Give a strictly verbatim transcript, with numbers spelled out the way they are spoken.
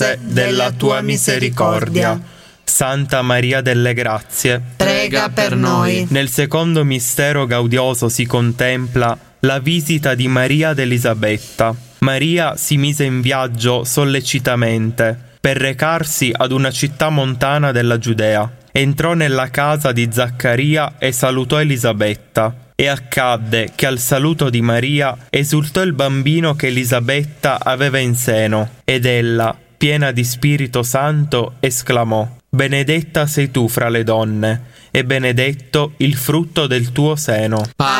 della tua misericordia. Santa Maria delle Grazie, prega per noi. Nel secondo mistero gaudioso si contempla la visita di Maria ad Elisabetta. Maria si mise in viaggio sollecitamente per recarsi ad una città montana della Giudea. Entrò nella casa di Zaccaria e salutò Elisabetta. E accadde che al saluto di Maria esultò il bambino che Elisabetta aveva in seno, ed ella, piena di Spirito Santo, esclamò: Benedetta sei tu fra le donne, e benedetto il frutto del tuo seno.